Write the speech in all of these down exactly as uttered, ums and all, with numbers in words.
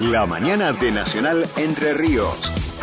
La mañana de Nacional Entre Ríos.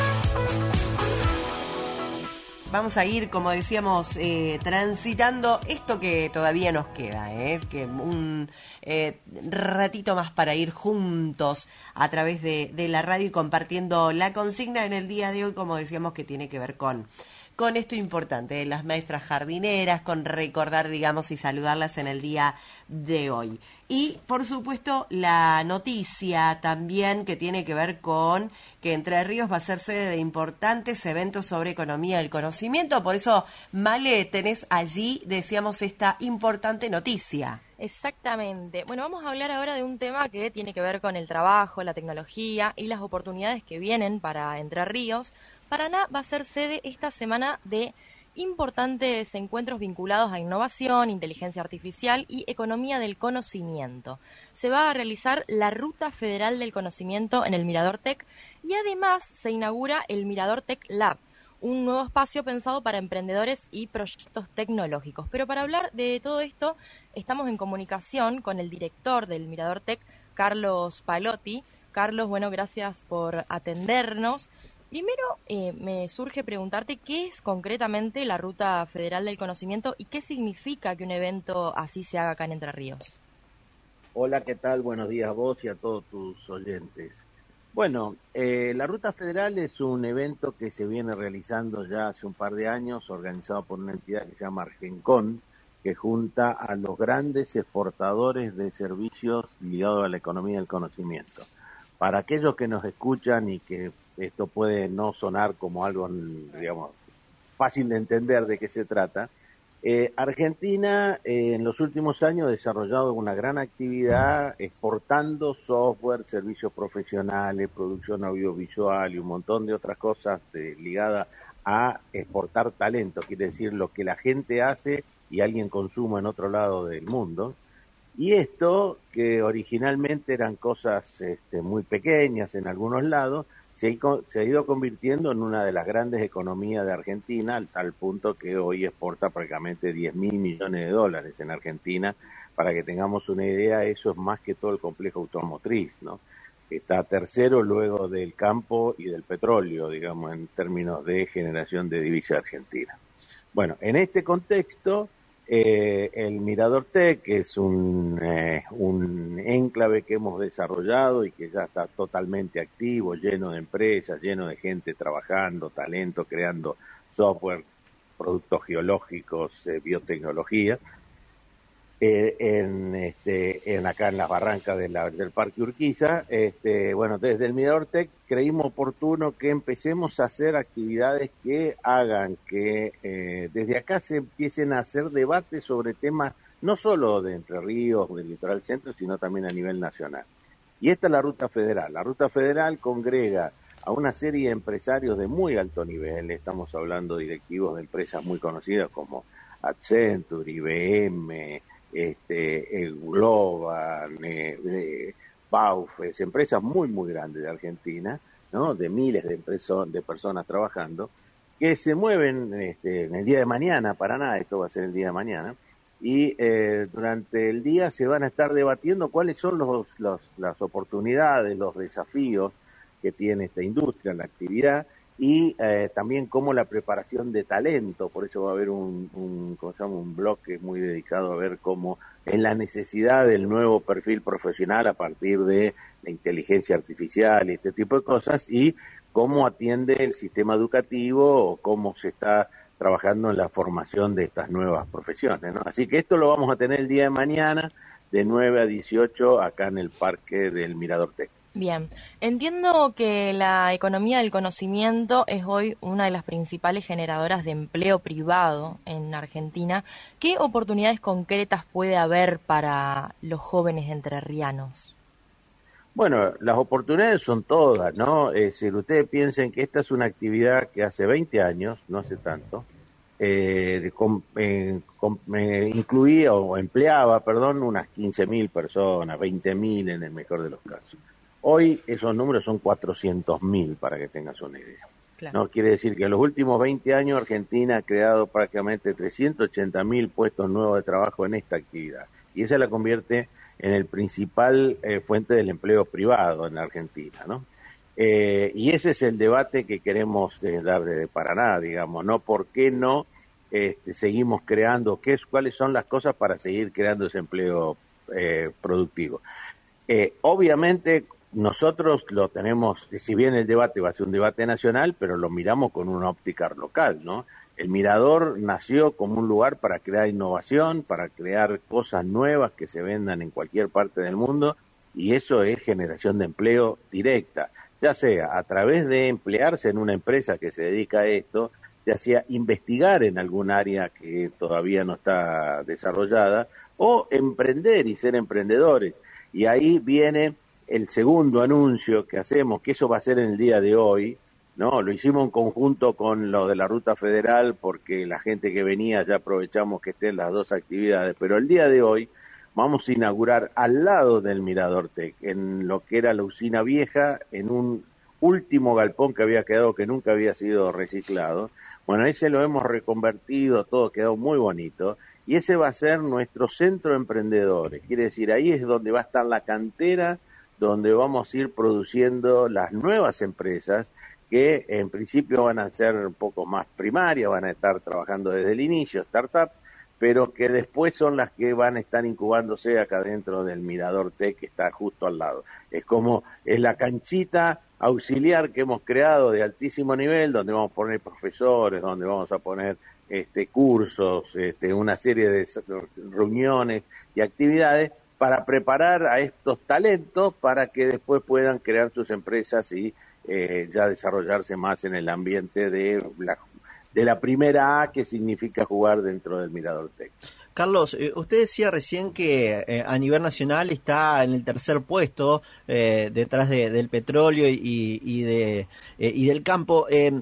Vamos a ir, como decíamos, eh, transitando esto que todavía nos queda, eh, que un eh, ratito más para ir juntos a través de, de la radio y compartiendo la consigna en el día de hoy, como decíamos, que tiene que ver con, con esto importante de las maestras jardineras, con recordar, digamos, y saludarlas en el día de hoy. Y, por supuesto, la noticia también que tiene que ver con que Entre Ríos va a ser sede de importantes eventos sobre economía del conocimiento. Por eso, Male, tenés allí, decíamos, esta importante noticia. Exactamente. Bueno, vamos a hablar ahora de un tema que tiene que ver con el trabajo, la tecnología y las oportunidades que vienen para Entre Ríos. Paraná va a ser sede esta semana de importantes encuentros vinculados a innovación, inteligencia artificial y economía del conocimiento. Se va a realizar la Ruta Federal del Conocimiento en el Mirador Tech y además se inaugura el Mirador Tech Lab, un nuevo espacio pensado para emprendedores y proyectos tecnológicos. Pero para hablar de todo esto, estamos en comunicación con el director del Mirador Tech, Carlos Palotti. Carlos, bueno, gracias por atendernos. Primero, eh, me surge preguntarte qué es concretamente la Ruta Federal del Conocimiento y qué significa que un evento así se haga acá en Entre Ríos. Hola, ¿qué tal? Buenos días a vos y a todos tus oyentes. Bueno, eh, la Ruta Federal es un evento que se viene realizando ya hace un par de años, organizado por una entidad que se llama Argencon, que junta a los grandes exportadores de servicios ligados a la economía del conocimiento. Para aquellos que nos escuchan y que esto puede no sonar como algo, digamos, fácil de entender de qué se trata, eh, Argentina eh, en los últimos años ha desarrollado una gran actividad exportando software, servicios profesionales, producción audiovisual y un montón de otras cosas eh, ligadas a exportar talento, quiere decir lo que la gente hace y alguien consuma en otro lado del mundo. Y esto, que originalmente eran cosas este, muy pequeñas en algunos lados, se, se ha ido convirtiendo en una de las grandes economías de Argentina, al tal punto que hoy exporta prácticamente diez mil millones de dólares en Argentina. Para que tengamos una idea, eso es más que todo el complejo automotriz, ¿no? Está tercero luego del campo y del petróleo, digamos, en términos de generación de divisa argentina. Bueno, en este contexto, Eh, el Mirador Tech, que es un, eh, un enclave que hemos desarrollado y que ya está totalmente activo, lleno de empresas, lleno de gente trabajando, talento, creando software, productos geológicos, eh, biotecnología, eh, en, este, en acá en las barrancas de la, del Parque Urquiza. Este, bueno, desde el Mirador Tech creímos oportuno que empecemos a hacer actividades que hagan que eh, desde acá se empiecen a hacer debates sobre temas no solo de Entre Ríos, del Litoral Centro, sino también a nivel nacional. Y esta es la Ruta Federal. La Ruta Federal congrega a una serie de empresarios de muy alto nivel. Estamos hablando de directivos de empresas muy conocidas como Accenture, I B M, este, el Global, eh, eh, Baufes, empresas muy, muy grandes de Argentina, ¿no? De miles de, preso, de personas trabajando, que se mueven este, en el día de mañana, Paraná, esto va a ser el día de mañana, y eh, durante el día se van a estar debatiendo cuáles son los, los, las oportunidades, los desafíos que tiene esta industria, la actividad, y eh, también cómo la preparación de talento. Por eso va a haber un, un, ¿cómo se llama? un bloque muy dedicado a ver cómo es la necesidad del nuevo perfil profesional a partir de la inteligencia artificial y este tipo de cosas, y cómo atiende el sistema educativo o cómo se está trabajando en la formación de estas nuevas profesiones, ¿no? Así que esto lo vamos a tener el día de mañana, de nueve a dieciocho, acá en el Parque del Mirador Tech. Bien, entiendo que la economía del conocimiento es hoy una de las principales generadoras de empleo privado en Argentina. ¿Qué oportunidades concretas puede haber para los jóvenes entrerrianos? Bueno, las oportunidades son todas, ¿no? Es decir, ustedes piensen que esta es una actividad que hace veinte años, no hace tanto, eh, com, eh, com, eh, incluía o empleaba, perdón, unas quince mil personas, veinte mil en el mejor de los casos. Hoy esos números son cuatrocientos mil, para que tengas una idea. Claro. No quiere decir que en los últimos veinte años Argentina ha creado prácticamente trescientos ochenta mil puestos nuevos de trabajo en esta actividad. Y esa la convierte en el principal eh, fuente del empleo privado en la Argentina, ¿no? Eh, y ese es el debate que queremos eh, dar de Paraná, digamos, ¿no? ¿Por qué no este, seguimos creando, qué es, cuáles son las cosas para seguir creando ese empleo eh, productivo? Eh, obviamente nosotros lo tenemos, si bien el debate va a ser un debate nacional, pero lo miramos con una óptica local, ¿no? El Mirador nació como un lugar para crear innovación, para crear cosas nuevas que se vendan en cualquier parte del mundo, y eso es generación de empleo directa, ya sea a través de emplearse en una empresa que se dedica a esto, ya sea investigar en algún área que todavía no está desarrollada, o emprender y ser emprendedores. Y ahí viene el segundo anuncio que hacemos, que eso va a ser en el día de hoy, ¿no? Lo hicimos en conjunto con lo de la Ruta Federal, porque la gente que venía ya aprovechamos que estén las dos actividades, pero el día de hoy vamos a inaugurar al lado del Mirador Tech, en lo que era la usina vieja, en un último galpón que había quedado, que nunca había sido reciclado. Bueno, ese lo hemos reconvertido, todo quedó muy bonito, y ese va a ser nuestro centro de emprendedores. Quiere decir, ahí es donde va a estar la cantera, donde vamos a ir produciendo las nuevas empresas, que en principio van a ser un poco más primarias, van a estar trabajando desde el inicio, startup, pero que después son las que van a estar incubándose acá dentro del Mirador Tech, que está justo al lado. Es como, es la canchita auxiliar que hemos creado de altísimo nivel, donde vamos a poner profesores, donde vamos a poner este, cursos, este, una serie de reuniones y actividades para preparar a estos talentos para que después puedan crear sus empresas y eh, ya desarrollarse más en el ambiente de la de la primera A, que significa jugar dentro del Mirador Tech. Carlos, eh, usted decía recién que eh, a nivel nacional está en el tercer puesto, eh, detrás de, del petróleo y, y, de, eh, y del campo. Eh,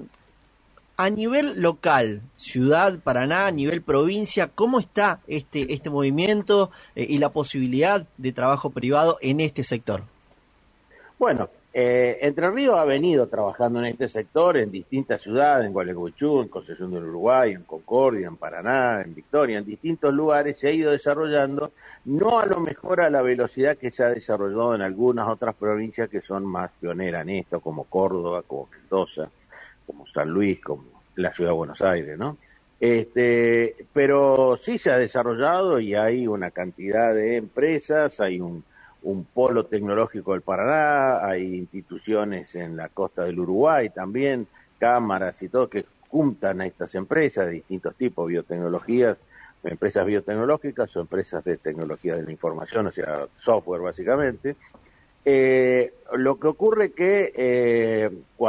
a nivel local, ciudad, Paraná, a nivel provincia, ¿cómo está este, este movimiento eh, y la posibilidad de trabajo privado en este sector? Bueno, Eh, Entre Ríos ha venido trabajando en este sector en distintas ciudades, en Gualeguaychú, en Concepción del Uruguay, en Concordia, en Paraná, en Victoria, en distintos lugares se ha ido desarrollando, no a lo mejor a la velocidad que se ha desarrollado en algunas otras provincias que son más pioneras en esto, como Córdoba, como Mendoza, como San Luis, como la ciudad de Buenos Aires, ¿no? Este, pero sí se ha desarrollado y hay una cantidad de empresas, hay un un polo tecnológico del Paraná, hay instituciones en la costa del Uruguay también, cámaras y todo que juntan a estas empresas de distintos tipos, biotecnologías, empresas biotecnológicas o empresas de tecnología de la información, o sea, software básicamente. Eh, lo que ocurre que eh,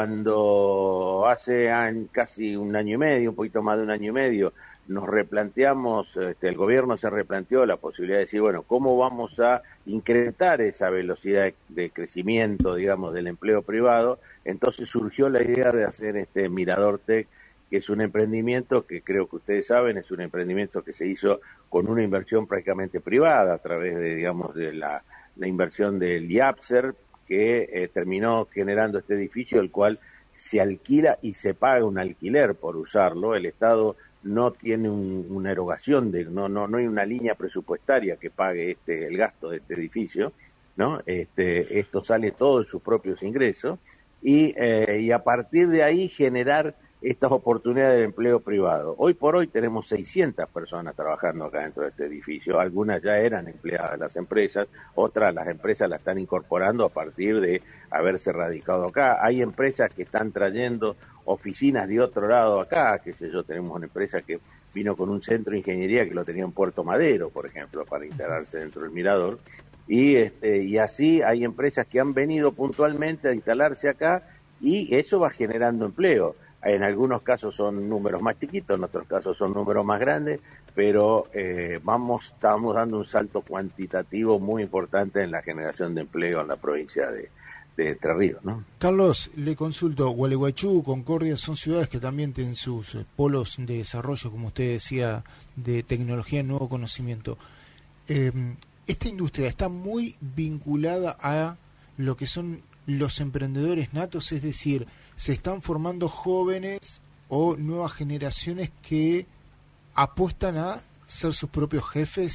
cuando hace año, casi un año y medio, un poquito más de un año y medio, nos replanteamos, este, el gobierno se replanteó la posibilidad de decir, bueno, ¿cómo vamos a incrementar esa velocidad de, de crecimiento, digamos, del empleo privado? Entonces surgió la idea de hacer este Mirador Tech, que es un emprendimiento que creo que ustedes saben, es un emprendimiento que se hizo con una inversión prácticamente privada a través de, digamos, de la, la inversión del IAPSER, que eh, terminó generando este edificio, el cual se alquila y se paga un alquiler por usarlo. El Estado no tiene un, una erogación, de, no, no, no hay una línea presupuestaria que pague este el gasto de este edificio, ¿no? Este, esto sale todo de sus propios ingresos y, eh, y a partir de ahí generar estas oportunidades de empleo privado. Hoy por hoy tenemos seiscientas personas trabajando acá dentro de este edificio, algunas ya eran empleadas de las empresas, otras las empresas las están incorporando a partir de haberse radicado acá. Hay empresas que están trayendo oficinas de otro lado acá, qué sé yo, tenemos una empresa que vino con un centro de ingeniería que lo tenía en Puerto Madero, por ejemplo, para instalarse dentro del Mirador, y, este, y así hay empresas que han venido puntualmente a instalarse acá y eso va generando empleo. En algunos casos son números más chiquitos, en otros casos son números más grandes, pero eh, vamos, estamos dando un salto cuantitativo muy importante en la generación de empleo en la provincia de, de Entre Ríos, ¿no? Carlos, le consulto, Gualeguaychú, Concordia, son ciudades que también tienen sus polos de desarrollo, como usted decía, de tecnología y nuevo conocimiento. Eh, esta industria está muy vinculada a lo que son los emprendedores natos, es decir, se están formando jóvenes o nuevas generaciones que apuestan a ser sus propios jefes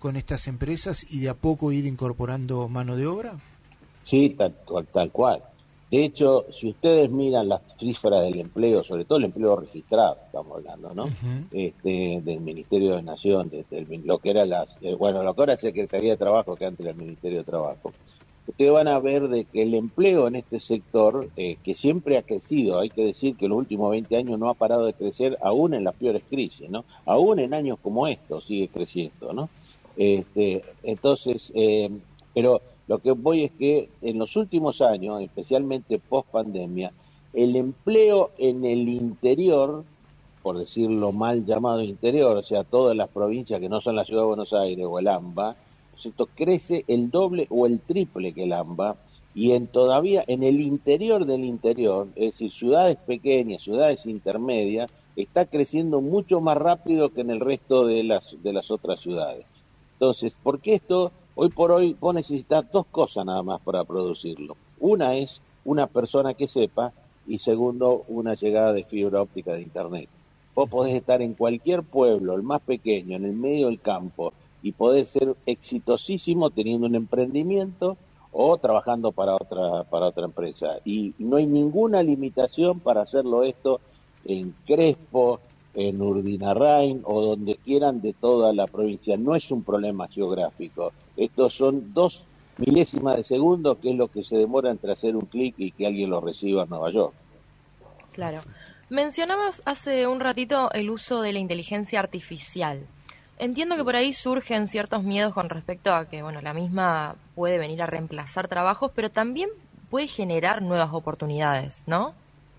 con estas empresas y de a poco ir incorporando mano de obra? Sí, tal, tal cual. De hecho, si ustedes miran las cifras del empleo, sobre todo el empleo registrado, estamos hablando, ¿no? Uh-huh. Este, del Ministerio de Nación, desde el, lo que era las, eh, bueno, lo que ahora es Secretaría de Trabajo, que antes era el Ministerio de Trabajo. Ustedes van a ver de que el empleo en este sector, eh, que siempre ha crecido, hay que decir que en los últimos veinte años no ha parado de crecer, aún en las peores crisis, ¿no? Aún en años como estos sigue creciendo, ¿no? Este, entonces, eh, pero lo que voy es que en los últimos años, especialmente post pandemia, el empleo en el interior, por decirlo mal llamado interior, o sea, todas las provincias que no son la Ciudad de Buenos Aires o el AMBA, ¿cierto?, crece el doble o el triple que el AMBA, y en todavía en el interior del interior, es decir, ciudades pequeñas, ciudades intermedias, está creciendo mucho más rápido que en el resto de las de las otras ciudades. Entonces, ¿por qué esto? Hoy por hoy vos necesitas dos cosas nada más para producirlo. Una es una persona que sepa, y segundo, una llegada de fibra óptica de internet. Vos podés estar en cualquier pueblo, el más pequeño, en el medio del campo, y podés ser exitosísimo teniendo un emprendimiento o trabajando para otra para otra empresa. Y no hay ninguna limitación para hacerlo esto en Crespo, en Urdinarrain o donde quieran de toda la provincia. No es un problema geográfico. Estos son dos milésimas de segundo, que es lo que se demora entre hacer un clic y que alguien lo reciba en Nueva York. Claro. Mencionabas hace un ratito el uso de la inteligencia artificial. Entiendo que por ahí surgen ciertos miedos con respecto a que, bueno, la misma puede venir a reemplazar trabajos, pero también puede generar nuevas oportunidades, ¿no?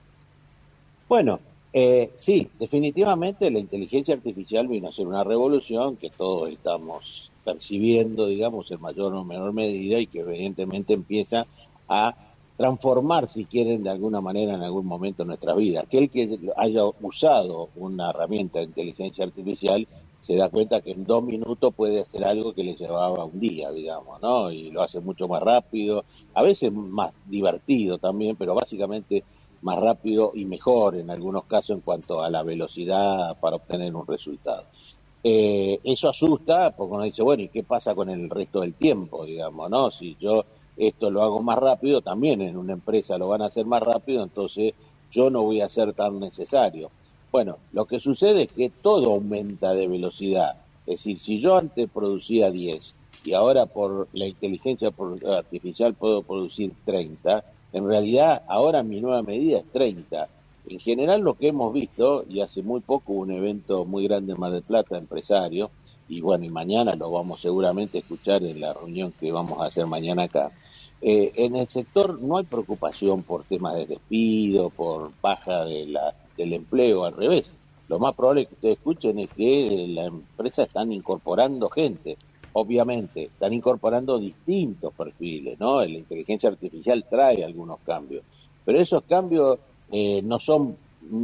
Bueno, Eh, sí, definitivamente la inteligencia artificial vino a ser una revolución que todos estamos percibiendo, digamos, en mayor o menor medida, y que evidentemente empieza a transformar, si quieren, de alguna manera en algún momento nuestra vida. Aquel que haya usado una herramienta de inteligencia artificial se da cuenta que en dos minutos puede hacer algo que le llevaba un día, digamos, ¿no? Y lo hace mucho más rápido, a veces más divertido también, pero básicamente más rápido y mejor en algunos casos en cuanto a la velocidad para obtener un resultado. Eh, eso asusta porque uno dice, bueno, ¿y qué pasa con el resto del tiempo, digamos, no? Si yo esto lo hago más rápido, también en una empresa lo van a hacer más rápido, entonces yo no voy a ser tan necesario. Bueno, lo que sucede es que todo aumenta de velocidad. Es decir, si yo antes producía diez y ahora por la inteligencia artificial puedo producir treinta, en realidad, ahora mi nueva medida es treinta. En general, lo que hemos visto, y hace muy poco hubo un evento muy grande en Mar del Plata, empresario, y bueno, y mañana lo vamos seguramente a escuchar en la reunión que vamos a hacer mañana acá. Eh, en el sector no hay preocupación por temas de despido, por baja de la, del empleo, al revés. Lo más probable que ustedes escuchen es que las empresas están incorporando gente. Obviamente, están incorporando distintos perfiles, ¿no? La inteligencia artificial trae algunos cambios, pero esos cambios eh, no son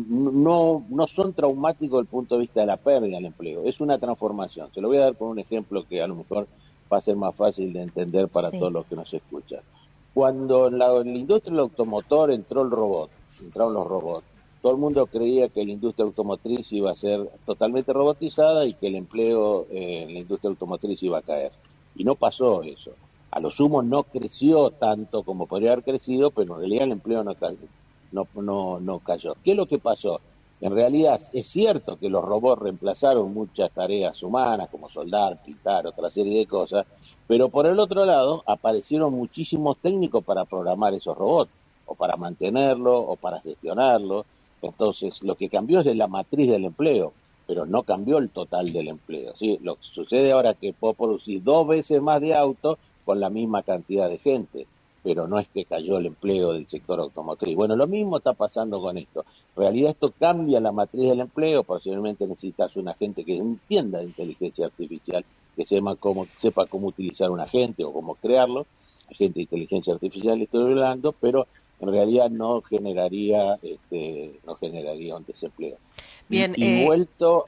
no no son traumáticos desde el punto de vista de la pérdida del empleo, es una transformación. Se lo voy a dar con un ejemplo que a lo mejor va a ser más fácil de entender para sí. Todos los que nos escuchan. Cuando en la, en la industria del automotor entró el robot, entraron los robots, todo el mundo creía que la industria automotriz iba a ser totalmente robotizada y que el empleo eh, en la industria automotriz iba a caer. Y no pasó eso. A lo sumo no creció tanto como podría haber crecido, pero en realidad el empleo no cayó. No, no, no cayó. ¿Qué es lo que pasó? En realidad es cierto que los robots reemplazaron muchas tareas humanas, como soldar, pintar, otra serie de cosas, pero por el otro lado aparecieron muchísimos técnicos para programar esos robots, o para mantenerlos, o para gestionarlos. Entonces, lo que cambió es la matriz del empleo, pero no cambió el total del empleo, ¿sí? Lo que sucede ahora es que puedo producir dos veces más de autos con la misma cantidad de gente, pero no es que cayó el empleo del sector automotriz. Bueno, lo mismo está pasando con esto. En realidad esto cambia la matriz del empleo, posiblemente necesitas una gente que entienda de inteligencia artificial, que sepa cómo, sepa cómo utilizar un agente o cómo crearlo, agente de inteligencia artificial estoy hablando, pero en realidad no generaría este no generaría un desempleo. Bien, y, y eh... vuelto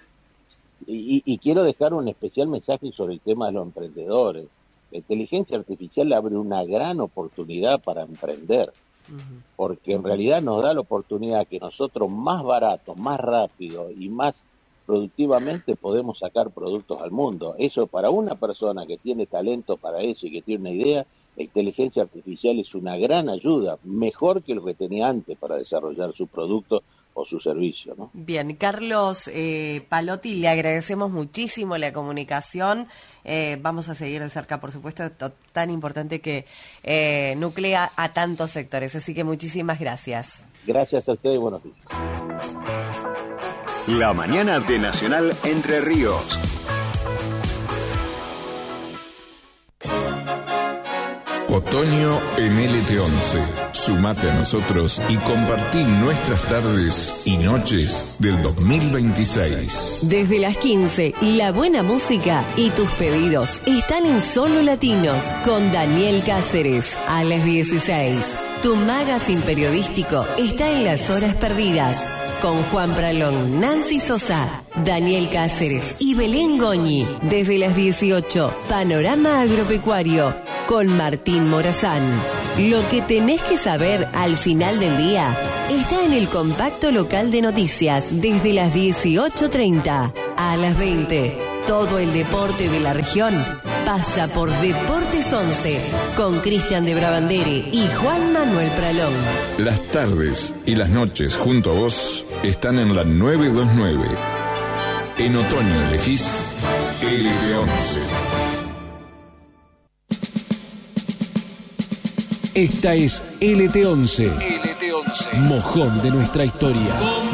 y, y quiero dejar un especial mensaje sobre el tema de los emprendedores. La inteligencia artificial abre una gran oportunidad para emprender, uh-huh. porque en realidad nos da la oportunidad que nosotros más barato, más rápido y más productivamente podemos sacar productos al mundo. Eso para una persona que tiene talento para eso y que tiene una idea, la inteligencia artificial es una gran ayuda, mejor que lo que tenía antes para desarrollar su producto o su servicio, ¿no? Bien, Carlos eh, Palotti, le agradecemos muchísimo la comunicación. Eh, vamos a seguir de cerca, por supuesto, esto tan importante que eh, nuclea a tantos sectores. Así que muchísimas gracias. Gracias a ustedes y buenos días. La mañana de Nacional Entre Ríos. Otoño en L T once. Sumate a nosotros y compartí nuestras tardes y noches del dos mil veintiséis. Desde las quince, la buena música y tus pedidos están en Solo Latinos con Daniel Cáceres. A las dieciséis, tu magazine periodístico está en Las Horas Perdidas con Juan Pralón, Nancy Sosa, Daniel Cáceres y Belén Goñi. Desde las dieciocho, Panorama Agropecuario con Martín Morazán. Lo que tenés que saber al final del día está en el compacto local de noticias desde las dieciocho treinta a las veinte. Todo el deporte de la región pasa por Deportes once con Cristian de Brabandere y Juan Manuel Pralón. Las tardes y las noches junto a vos están en la novecientos veintinueve. En otoño elegís L T once. Esta es L T once. L T once. Mojón de nuestra historia.